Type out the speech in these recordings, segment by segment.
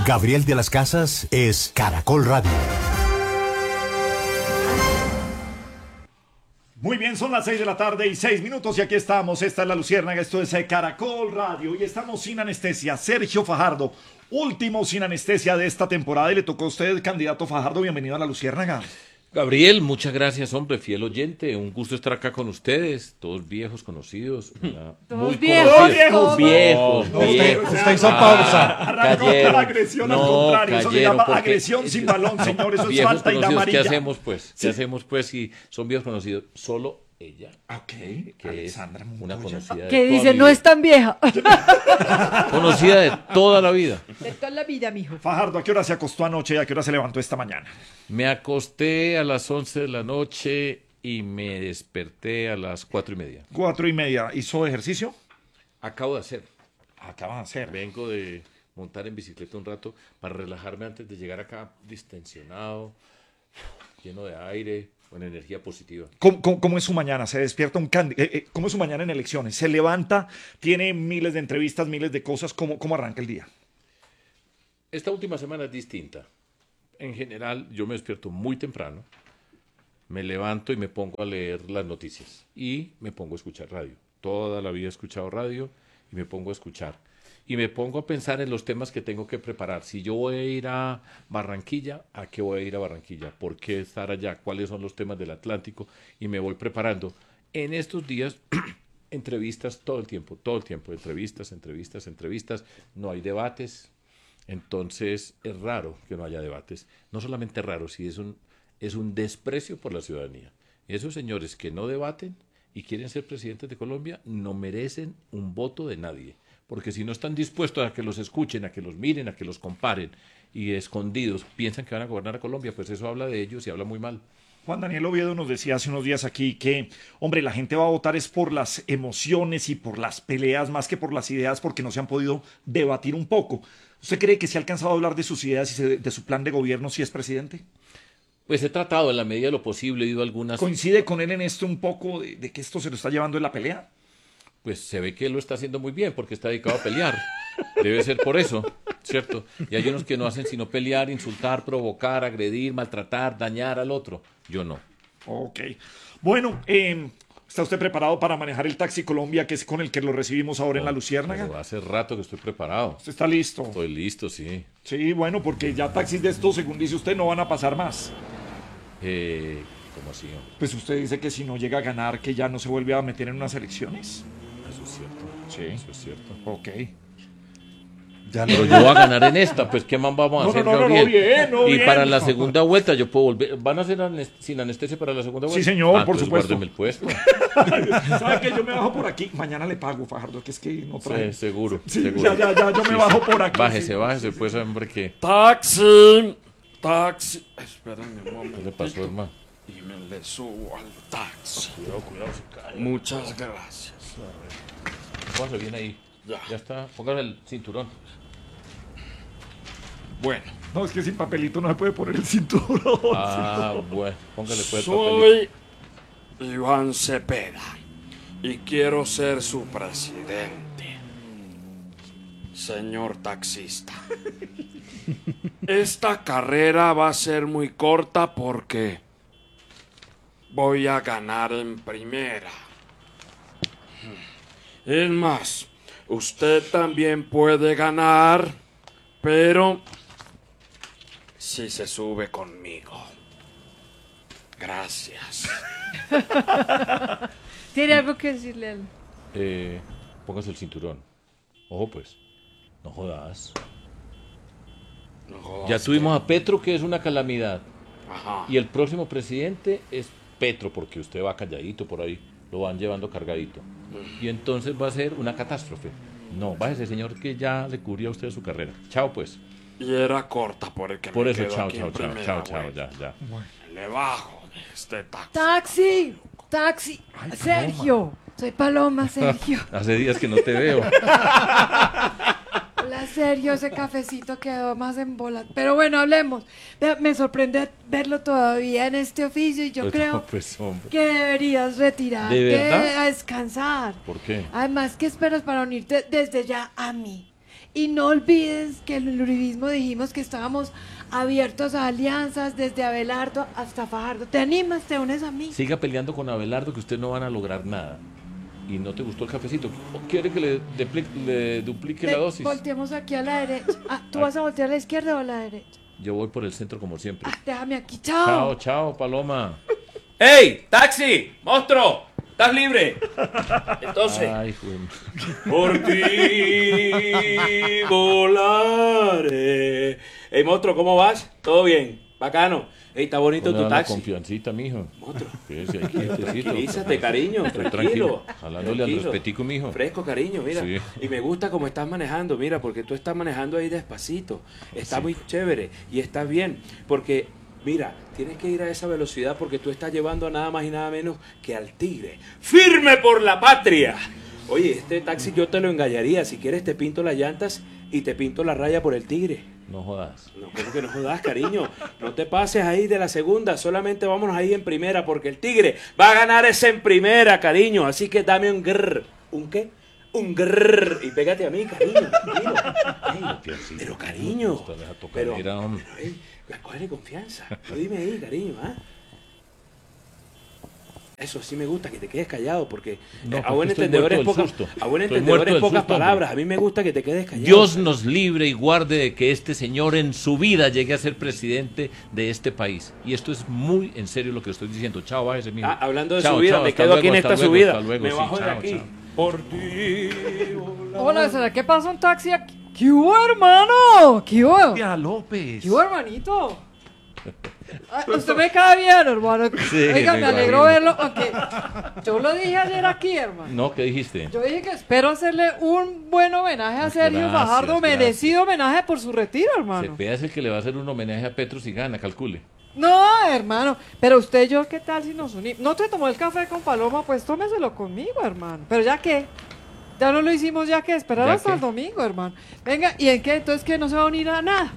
Gabriel de las Casas es Caracol Radio. Muy bien, son las 6 de la tarde y 6 minutos y aquí estamos. Esta es La Luciérnaga, esto es Caracol Radio y estamos sin anestesia. Sergio Fajardo, último sin anestesia de esta temporada y le tocó a usted, candidato Fajardo. Bienvenido a La Luciérnaga. Gabriel, muchas gracias, hombre, fiel oyente. Un gusto estar acá con ustedes, todos viejos, conocidos. Todos viejos. Viejos. Usted hizo pausa. Arrancó Cayeron. la agresión al No, contrario. Eso se cayeron llama porque- agresión sin balón, señor. Eso es Viejos falta y la conocidos, amarilla. ¿qué hacemos pues? Sí. ¿Qué hacemos pues si son viejos conocidos? Solo ella, Ok, que Alexandra es una Montoya. conocida de Que toda dice, mi no vida. es tan vieja. Conocida de toda la vida. De toda la vida, mijo. Fajardo, ¿a qué hora se acostó anoche y a qué hora se levantó esta mañana? Me acosté a las 11 de la noche y me desperté a las 4:30. 4:30. ¿Hizo ejercicio? Acabo de hacer. Acaba de hacer. Vengo de montar en bicicleta un rato para relajarme antes de llegar acá distensionado, lleno de aire, con energía positiva. ¿Cómo es su mañana? ¿Se despierta un candidato? ¿Cómo es su mañana en elecciones? ¿Se levanta? ¿Tiene miles de entrevistas, miles de cosas? ¿Cómo arranca el día? Esta última semana es distinta. En general, yo me despierto muy temprano, me levanto y me pongo a leer las noticias y me pongo a escuchar radio. Toda la vida he escuchado radio y me pongo a escuchar. Y me pongo a pensar en los temas que tengo que preparar. Si yo voy a ir a Barranquilla, ¿a qué voy a ir a Barranquilla? ¿Por qué estar allá? ¿Cuáles son los temas del Atlántico? Y me voy preparando. En estos días, entrevistas todo el tiempo, entrevistas. No hay debates. Entonces, es raro que no haya debates. No solamente raro, sí es un desprecio por la ciudadanía. Esos señores que no debaten y quieren ser presidentes de Colombia no merecen un voto de nadie. Porque si no están dispuestos a que los escuchen, a que los miren, a que los comparen y escondidos piensan que van a gobernar a Colombia, pues eso habla de ellos y habla muy mal. Juan Daniel Oviedo nos decía hace unos días aquí que, hombre, la gente va a votar es por las emociones y por las peleas más que por las ideas porque no se han podido debatir un poco. ¿Usted cree que se ha alcanzado a hablar de sus ideas y de su plan de gobierno si es presidente? Pues he tratado en la medida de lo posible, he ido a algunas... ¿Coincide con él en esto un poco de que esto se lo está llevando en la pelea? Pues se ve que él lo está haciendo muy bien porque está dedicado a pelear. Debe ser por eso, ¿cierto? Y hay unos que no hacen sino pelear, insultar, provocar, agredir, maltratar, dañar al otro. Yo no. Ok. Bueno, ¿está usted preparado para manejar el Taxi Colombia, que es con el que lo recibimos ahora en La Luciérnaga? Pero hace rato que estoy preparado. ¿Usted está listo? Estoy listo, sí. Sí, bueno, porque ya taxis de estos, según dice usted, no van a pasar más. ¿Cómo así? Pues usted dice que si no llega a ganar, que ya no se vuelve a meter en unas elecciones. Eso es cierto. Sí. Eso es cierto. Ok. Pero yo voy a ganar en esta, pues ¿qué más vamos a hacer, Gabriel? bien, y bien. para la segunda vuelta yo puedo volver. ¿Van a hacer sin anestesia para la segunda vuelta? Sí, señor, por entonces supuesto. guárdeme el puesto. ¿Sabe que yo me bajo por aquí? Mañana le pago, Fajardo, que es que no trae. Sí, seguro. Sí, seguro. ya, yo me bajo por aquí. Bájese, pues, hombre, que... Taxi. Espérenme un ¿Qué momento. le pasó, hermano? Y me le subo al taxi. Cuidado, se cae. Muchas gracias. Póngase bien ahí. Ya está. Póngase el cinturón. Bueno, No, es que sin papelito no se puede poner el cinturón. Bueno. Póngale pues el papelito. soy Iván Cepeda y quiero ser su presidente. Señor taxista. Esta carrera va a ser muy corta porque voy a ganar en primera. Es más, usted también puede ganar, pero si se sube conmigo. Gracias. ¿Tiene algo que decirle a él? Póngase el cinturón. Ojo, pues. No jodas. No jodas Ya que- tuvimos a Petro, que es una calamidad. Ajá. Y el próximo presidente es Petro, porque usted va calladito por ahí. Lo van llevando cargadito. Y entonces va a ser una catástrofe. No, bájese, señor, que ya le cubrió a usted su carrera. Chao, pues. Y era corta por el que Por me eso, quedo chao, aquí chao, en chao, primera, chao, chao, güey. ya. Le bajo de este taxi. ¡Taxi! Sergio. Soy Paloma, Sergio. Hace días que no te veo. Hola, Sergio. Ese cafecito quedó más en bola. Pero bueno, hablemos. Vea, me sorprende verlo todavía en este oficio y yo Pues, creo pues, hombre. que deberías retirarte ¿De verdad? a descansar. ¿Por qué? Además, ¿qué esperas para unirte desde ya a mí? Y no olvides que en el uribismo dijimos que estábamos abiertos a alianzas desde Abelardo hasta Fajardo. ¿Te animas? ¿Te unes a mí? Siga peleando con Abelardo que usted no van a lograr nada. ¿Y no te gustó el cafecito? ¿O quiere que le duplique la dosis? Volteemos aquí a la derecha. Ah, ¿tú vas a voltear a la izquierda o a la derecha? Yo voy por el centro como siempre. Ah, déjame aquí, chao. Chao, chao, Paloma. ¡Ey, taxi! ¡Monstruo! ¿Estás libre? Entonces, Ay, joder. por ti volaré. Ey, monstruo, ¿cómo vas? ¿Todo bien? Bacano. Ey, está bonito tu taxi. Confiancita, mijo. Monstruo. Sí, sí, hay quietecito. Tranquilízate, cariño. Estoy Tranquilo. Jalándole al Tranquilo. respetico, mijo. Fresco, cariño, mira. Sí. Y me gusta cómo estás manejando, mira, porque tú estás manejando ahí despacito. Está muy chévere y está bien, porque, mira, tienes que ir a esa velocidad porque tú estás llevando a nada más y nada menos que al tigre. ¡Firme por la patria! Oye, este taxi yo te lo engañaría. Si quieres te pinto las llantas y te pinto la raya por el tigre. No jodas. No, ¿cómo que no jodas, cariño? No te pases ahí de la segunda, solamente vámonos ahí en primera, porque el tigre va a ganar ese en primera, cariño. Así que dame un grrr. ¿Un qué? Un grrr. Y pégate a mí, cariño. Tranquilo. Ey, pero cariño. Pero, ey, cógele confianza. Tú dime ahí, cariño, ¿ah? Eso sí me gusta, que te quedes callado, porque No, a buen porque estoy entendedor es muerto del pocas, susto. a buen Estoy entendedor muerto es del pocas susto, palabras. A mí me gusta que te quedes callado. Dios nos libre y guarde de que este señor en su vida llegue a ser presidente de este país. Y esto es muy en serio lo que estoy diciendo. Chao, bájese, mijo. Hablando de Chao, su vida, chao, me hasta quedo aquí en luego, esta hasta luego, subida. hasta luego, Me sí, bajo de chao, aquí. chao. Por ti. Hola, ¿será que pasa un taxi aquí? ¿Qué hubo, hermano? ¿Qué hubo? Tía López. ¿Qué hubo, hermanito? Ay, usted me cae bien, hermano. Sí, Oiga, me me alegro imagino. verlo, aunque yo lo dije ayer aquí, hermano. No, ¿qué dijiste? Yo dije que espero hacerle un buen homenaje a Sergio Gracias, Fajardo, gracias. merecido homenaje por su retiro, hermano. Cepeda es el que le va a hacer un homenaje a Petro si gana, calcule. No, hermano, pero usted y yo, ¿qué tal si nos unimos? No te tomó el café con Paloma, pues tómeselo conmigo, hermano. Pero ya que, ya no lo hicimos, ya que esperar ¿Ya hasta qué? el domingo, hermano. Venga, ¿y en qué? Entonces, ¿qué? ¿No se va a unir a nada?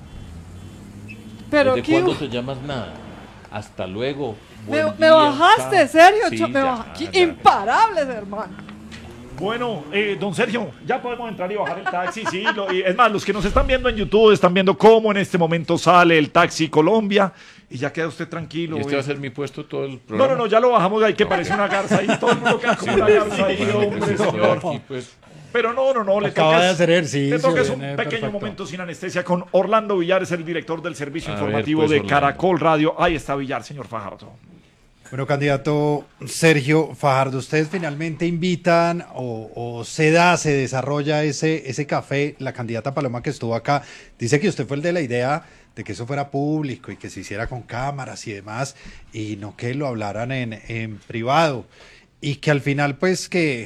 Pero ¿Desde ¿qué? cuándo te llamas nada? Hasta luego. Me buen día, bajaste, chao. Sergio. Sí, me ya, bajaste. ya. Imparables, hermano. Bueno, don Sergio, ya podemos entrar y bajar el taxi, sí. Y es más, los que nos están viendo en YouTube están viendo cómo en este momento sale el Taxi Colombia y ya queda usted tranquilo. ¿Y este va a ser mi puesto todo el No, programa? no, no, ya lo bajamos de ahí que parece una garza ahí, todo el mundo queda como una garza ahí, Bueno, hombre, pues estoy señor. aquí, pues. Pero no, le Acaba toca de hacer ejercicio, le toca un viene pequeño perfecto. momento sin anestesia con Orlando Villar, es el director del servicio A ver, informativo pues, de Orlando. Caracol Radio. Ahí está Villar, señor Fajardo. Bueno, candidato Sergio Fajardo, ustedes finalmente invitan o se desarrolla ese café. La candidata Paloma que estuvo acá dice que usted fue el de la idea de que eso fuera público y que se hiciera con cámaras y demás, y no que lo hablaran en privado. Y que al final, pues, que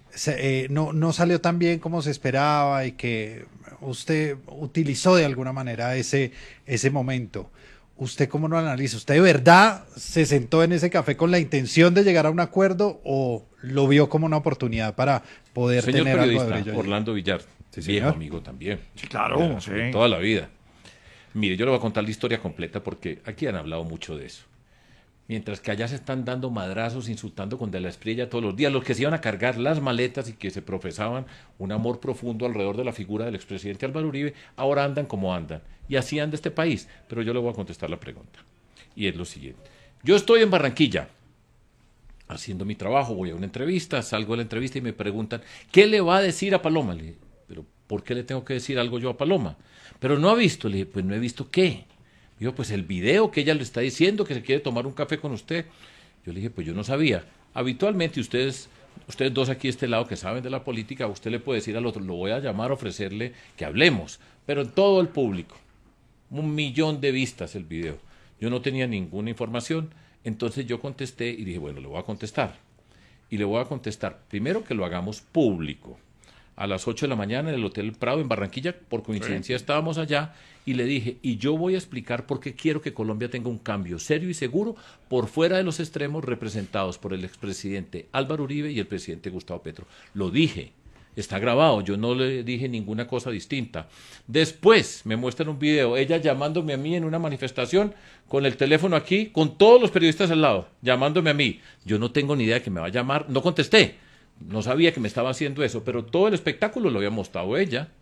no salió tan bien como se esperaba y que usted utilizó de alguna manera ese momento. ¿Usted cómo lo analiza? ¿Usted de verdad se sentó en ese café con la intención de llegar a un acuerdo o lo vio como una oportunidad para poder Señor tener algo de periodista, brillo allí? Orlando Villar, Sí, viejo señor. amigo también. Sí, claro, De sí. toda la vida. Mire, yo le voy a contar la historia completa porque aquí han hablado mucho de eso. Mientras que allá se están dando madrazos, insultando con de la Espriella todos los días, los que se iban a cargar las maletas y que se profesaban un amor profundo alrededor de la figura del expresidente Álvaro Uribe, ahora andan como andan. Y así anda este país. Pero yo le voy a contestar la pregunta. Y es lo siguiente. Yo estoy en Barranquilla haciendo mi trabajo, voy a una entrevista, salgo de la entrevista y me preguntan, ¿qué le va a decir a Paloma? Le dije, ¿pero por qué le tengo que decir algo yo a Paloma? Pero no ha visto. Le dije, pues no he visto qué. Dijo, pues el video que ella le está diciendo que se quiere tomar un café con usted. Yo le dije, pues yo no sabía. Habitualmente ustedes dos aquí de este lado que saben de la política, usted le puede decir al otro, lo voy a llamar, ofrecerle que hablemos. Pero en todo el público, 1 millón de vistas el video. Yo no tenía ninguna información, entonces yo contesté y dije, bueno, le voy a contestar. Y le voy a contestar, primero que lo hagamos público. A las 8 de la mañana en el Hotel Prado en Barranquilla, por coincidencia estábamos allá, y le dije, y yo voy a explicar por qué quiero que Colombia tenga un cambio serio y seguro por fuera de los extremos representados por el expresidente Álvaro Uribe y el presidente Gustavo Petro. Lo dije, está grabado, yo no le dije ninguna cosa distinta. Después me muestran un video, ella llamándome a mí en una manifestación, con el teléfono aquí, con todos los periodistas al lado, llamándome a mí. Yo no tengo ni idea de que me va a llamar, no contesté. No sabía que me estaba haciendo eso, pero todo el espectáculo lo había mostrado ella.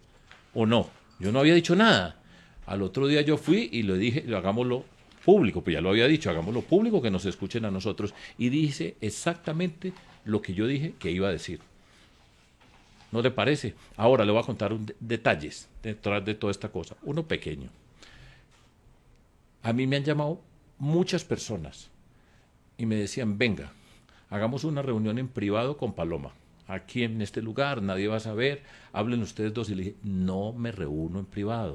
¿O no? Yo no había dicho nada. Al otro día yo fui y le dije, hagámoslo público, pues ya lo había dicho, hagámoslo público, que nos escuchen a nosotros. Y dice exactamente lo que yo dije que iba a decir. ¿No le parece? Ahora le voy a contar detalles detrás de toda esta cosa. Uno pequeño. A mí me han llamado muchas personas y me decían, venga, hagamos una reunión en privado con Paloma. Aquí en este lugar, nadie va a saber, hablen ustedes dos. Y le dije, no me reúno en privado,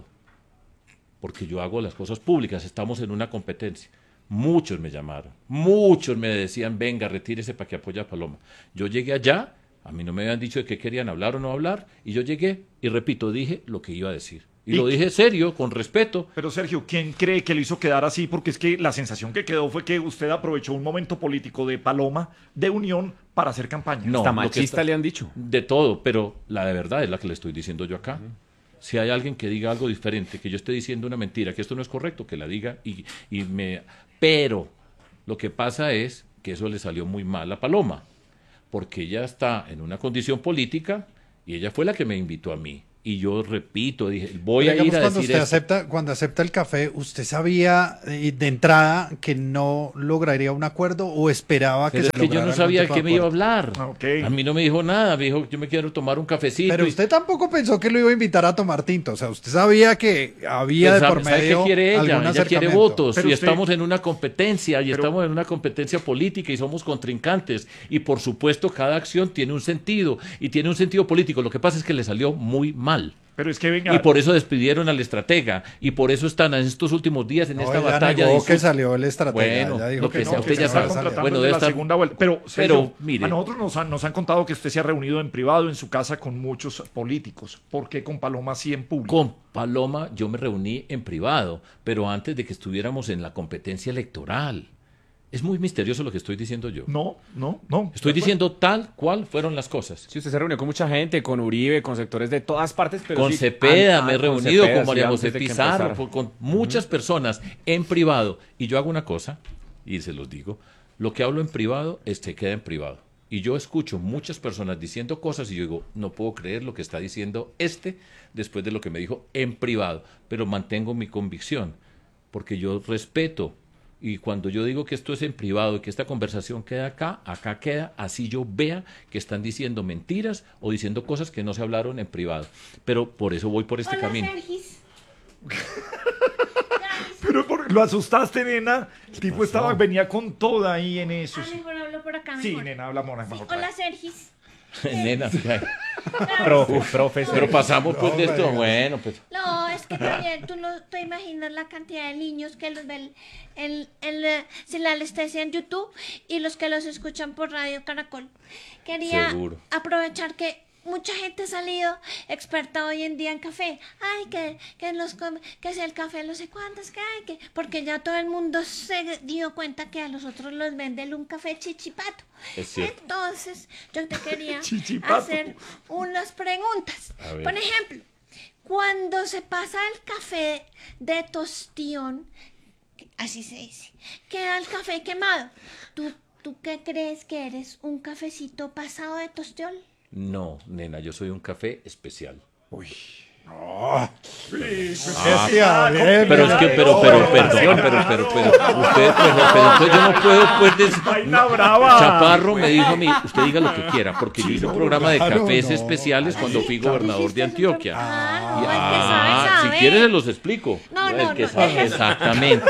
porque yo hago las cosas públicas, estamos en una competencia. Muchos me llamaron, muchos me decían, venga, retírese para que apoye a Paloma. Yo llegué allá, a mí no me habían dicho de qué querían hablar o no hablar, y yo llegué, y repito, dije lo que iba a decir. Y lo dije serio, con respeto. Pero Sergio, ¿quién cree que lo hizo quedar así? Porque es que la sensación que quedó fue que usted aprovechó un momento político de Paloma, de unión, para hacer campaña. No, Hasta lo que machista le han dicho. De todo, pero la de verdad es la que le estoy diciendo yo acá. Si hay alguien que diga algo diferente, que yo esté diciendo una mentira, que esto no es correcto, que la diga y me... Pero lo que pasa es que eso le salió muy mal a Paloma, porque ella está en una condición política y ella fue la que me invitó a mí. Y yo repito, dije, voy a ir a decir esto. Cuando acepta el café, ¿usted sabía de entrada que no lograría un acuerdo o esperaba que Pero se es que lograra yo no algún sabía de tipo qué de me iba a acuerdo? hablar. Ok. A mí no me dijo nada, me dijo, yo me quiero tomar un cafecito. Pero usted tampoco pensó que lo iba a invitar a tomar tinto. O sea, usted sabía que había de por ¿Sabe medio qué quiere ella? algún Ella quiere acercamiento. votos Pero y usted- estamos en una competencia y Pero- estamos en una competencia política y somos contrincantes y por supuesto cada acción tiene un sentido y tiene un sentido político. Lo que pasa es que le salió muy mal. Pero es que venga. Y por eso despidieron al estratega y por eso están en estos últimos días en No, esta ella batalla negó de que salió el estratega. Bueno, ella dijo lo que que sea, no, usted que ya se sabe. va a salir. Contratando Bueno, de debe la estar- segunda vuelta. Pero, Sergio, mire. a nosotros nos han contado que usted se ha reunido en privado en su casa con muchos políticos. ¿Por qué con Paloma sí en público? Con Paloma yo me reuní en privado, pero antes de que estuviéramos en la competencia electoral. Es muy misterioso lo que estoy diciendo yo. No. Estoy diciendo tal cual fueron las cosas. Sí, usted se reunió con mucha gente, con Uribe, con sectores de todas partes, pero Con sí, Cepeda, me he con reunido Cepeda, con María sí, José antes de que Pizarro, empezara. con muchas personas en privado. Y yo hago una cosa, y se los digo, lo que hablo en privado, queda en privado. Y yo escucho muchas personas diciendo cosas y yo digo, no puedo creer lo que está diciendo después de lo que me dijo en privado, pero mantengo mi convicción, porque yo respeto. Y cuando yo digo que esto es en privado y que esta conversación queda acá queda, así yo vea que están diciendo mentiras o diciendo cosas que no se hablaron en privado. Pero por eso voy por este Hola, camino. Sergis. Pero lo asustaste, nena. El tipo venía con toda ahí en eso. Ah, mejor hablo por acá, Sí, mejor. nena, habla mejor. Sí, hola, Sergis. Nena, sí, ay. Profe, Pero pasamos pues de esto, bueno, pues. No, es que también tú no te imaginas la cantidad de niños que los ven en la anestesia en YouTube y los que los escuchan por Radio Caracol. Quería Seguro. aprovechar que mucha gente ha salido experta hoy en día en café. Ay, que es el café no sé cuántos, porque ya todo el mundo se dio cuenta que a los otros los venden un café chichipato. Es cierto. Entonces, yo te quería Chichipato. hacer unas preguntas. A ver. Por ejemplo, cuando se pasa el café de tostión, así se dice, queda el café quemado. ¿Tú qué crees que eres? ¿Un cafecito pasado de tostión? No, nena, yo soy un café especial. Bestia, bien, Pero bien. es que, perdón, usted, pero entonces yo no puedo, pues, Vaina brava. Chaparro me dijo a mí, usted diga lo que quiera, porque yo hice un programa de claro, cafés no. especiales cuando fui gobernador de Antioquia. Ah, no, Y- el que sabe, sabe. si quieres se los explico. No, El no, que no, sabe, déjalo. exactamente.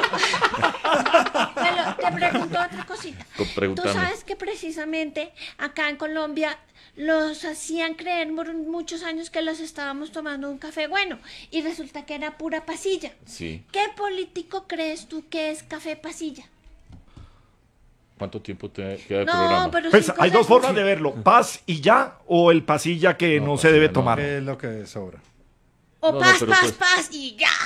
Pero te pregunto otra cosita. Pregúntame. Tú sabes que precisamente acá en Colombia los hacían creer por muchos años que los estábamos tomando un café bueno y resulta que era pura pasilla. Sí. ¿Qué político crees tú que es café pasilla? ¿Cuánto tiempo te queda de No, programa? pero Pues, 5 hay dos segundos. formas de verlo. Paz y ya o el pasilla que no, se debe pasilla no. tomar. ¿Qué es lo que sobra? O No, paz, pero paz, pues- paz y ya.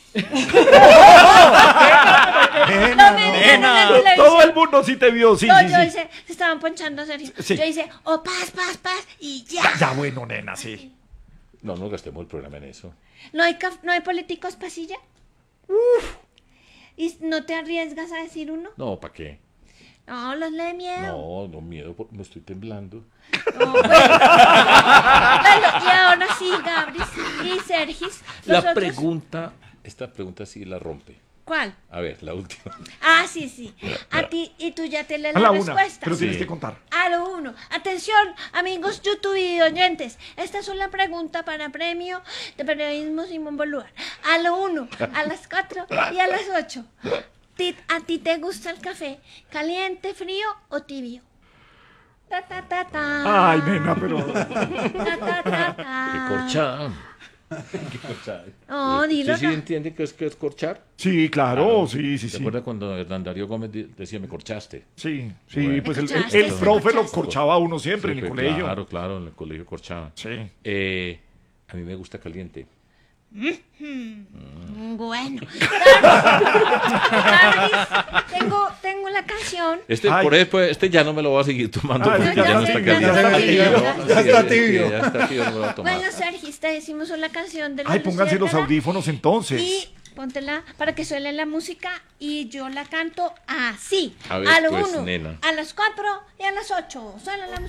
Nena, No me no. digan en la televisión. Todo el mundo sí te vio, sí, No, sí, yo sí. hice, se estaban ponchando a Sergio. Sí. Yo hice, o paz, paz, paz y ya. Ya, bueno, nena, sí. No nos gastemos el programa en eso. ¿No hay políticos pasilla? ¿Y no te arriesgas a decir uno? No, ¿para qué? No, los de miedo. No, miedo, porque me estoy temblando. No, bueno. Bueno, y ahora sí, Gabris y Sergis. Esta nosotros- pregunta sí la rompe. ¿Cuál? A ver, la última. Ah, sí. A ti, y tú ya te lees A la la una, respuesta. pero tienes Sí. que contar. A lo 1. Atención, amigos YouTube y oyentes. Esta es una pregunta para premio de periodismo Simón Bolívar. A lo 1, a las 4 y a las 8. ¿A ti te gusta el café caliente, frío o tibio? Ta, ta, ta, ta. Ay, nena, pero... Ta, ta, ta, ta. Qué corchada. Qué corchada. No, dilo. ¿Sí entiende qué es corchar? Sí, claro, sí. ¿Te acuerdas cuando Hernán Darío Gómez decía, me corchaste? Sí, Bueno. pues ¿Me el escuchaste? profe lo ¿Me corchaba a uno siempre Sí, en el colegio. Claro, en el colegio corchaba. Sí. A mí me gusta caliente. Bueno. Gabris, tengo la canción. Ay. Por eso, este ya no me lo voy a seguir tomando Ay, porque ya ya no sé, está ya caliente. está tibio, ya está tibio. Ya está tibio, no me lo voy a tomar. Bueno, Sergis, te decimos una canción de la Ay, pónganse los Luciérnaga audífonos entonces. y póntela para que suene la música y yo la canto así. A ver, lo pues, 1, nena. a las 4 y a las 8. Suena la música.